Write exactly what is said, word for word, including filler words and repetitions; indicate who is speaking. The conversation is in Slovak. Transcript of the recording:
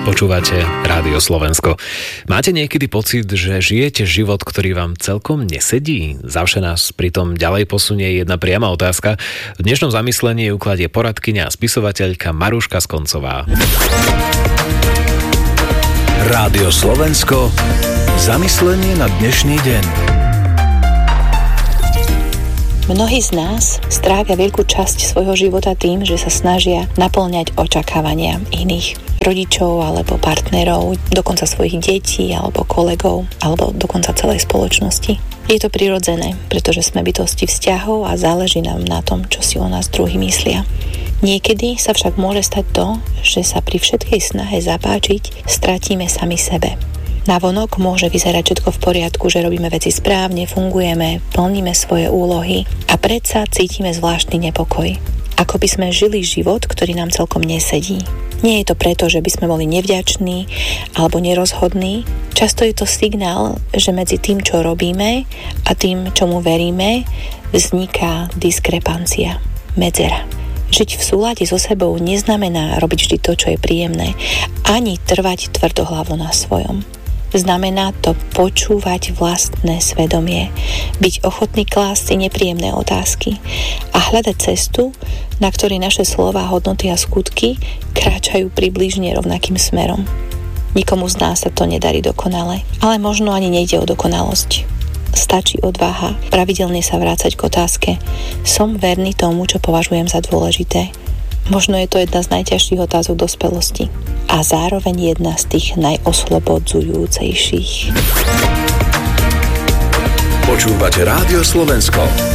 Speaker 1: Počúvate Rádio Slovensko. Máte niekedy pocit, že žijete život, ktorý vám celkom nesedí? Zavše nás pritom ďalej posunie jedna priama otázka. V dnešnom zamyslení ju kladie poradkyňa a spisovateľka Maruška Skoncová.
Speaker 2: Rádio Slovensko. Zamyslenie na dnešný deň.
Speaker 3: Mnohí z nás strávia veľkú časť svojho života tým, že sa snažia naplňať očakávania iných rodičov alebo partnerov, dokonca svojich detí alebo kolegov, alebo dokonca celej spoločnosti. Je to prirodzené, pretože sme bytosti vzťahov a záleží nám na tom, čo si o nás druhí myslia. Niekedy sa však môže stať to, že sa pri všetkej snahe zapáčiť stratíme sami sebe. Navonok môže vyzerať všetko v poriadku, že robíme veci správne, fungujeme, plníme svoje úlohy a predsa cítime zvláštny nepokoj. Ako by sme žili život, ktorý nám celkom nesedí. Nie je to preto, že by sme boli nevďační alebo nerozhodní. Často je to signál, že medzi tým, čo robíme a tým, čomu veríme, vzniká diskrepancia, medzera. Žiť v súlade so sebou neznamená robiť vždy to, čo je príjemné, ani trvať tvrdohlavo na svojom. Znamená to počúvať vlastné svedomie, byť ochotný klásť si nepríjemné otázky a hľadať cestu, na ktorej naše slová, hodnoty a skutky kráčajú približne rovnakým smerom. Nikomu z nás sa to nedarí dokonale, ale možno ani nejde o dokonalosť. Stačí odvaha pravidelne sa vrácať k otázke: som verný tomu, čo považujem za dôležité? Možno je to jedna z najťažších otázok dospelosti a zároveň jedna z tých najoslobodzujúcejších.
Speaker 2: Počúvate Rádio Slovensko.